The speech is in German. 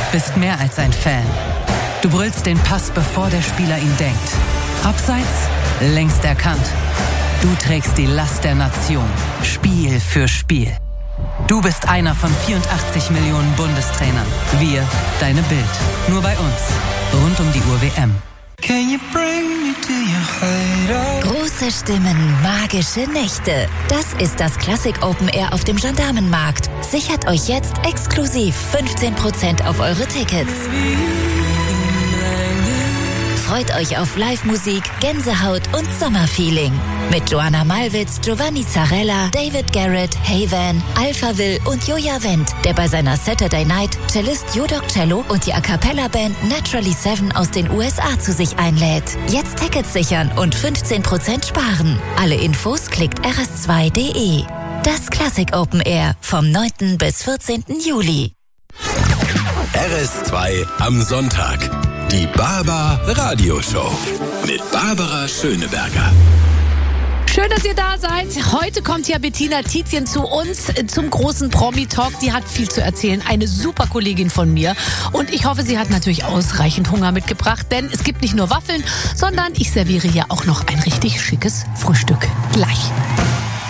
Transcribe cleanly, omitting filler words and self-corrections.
bist mehr als ein Fan. Du brüllst den Pass, bevor der Spieler ihn denkt. Abseits, längst erkannt. Du trägst die Last der Nation, Spiel für Spiel. Du bist einer von 84 Millionen Bundestrainern. Wir, deine Bild. Nur bei uns. Rund um die Uhr WM. Große Stimmen, magische Nächte. Das ist das Classic Open Air auf dem Gendarmenmarkt. Sichert euch jetzt exklusiv 15% auf eure Tickets. Freut euch auf Live-Musik, Gänsehaut und Sommerfeeling. Mit Joanna Malwitz, Giovanni Zarella, David Garrett, Hayvan, Alphaville und Joja Wendt, der bei seiner Saturday Night Cellist Jodok Cello und die A-Cappella-Band Naturally 7 aus den USA zu sich einlädt. Jetzt Tickets sichern und 15% sparen. Alle Infos klickt rs2.de. Das Classic Open Air vom 9. bis 14. Juli. RS2 am Sonntag. Die Barbar Radioshow mit Barbara Schöneberger. Schön, dass ihr da seid. Heute kommt ja Bettina Tietjen zu uns zum großen Promi-Talk. Die hat viel zu erzählen. Eine super Kollegin von mir. Und ich hoffe, sie hat natürlich ausreichend Hunger mitgebracht. Denn es gibt nicht nur Waffeln, sondern ich serviere hier auch noch ein richtig schickes Frühstück. Gleich.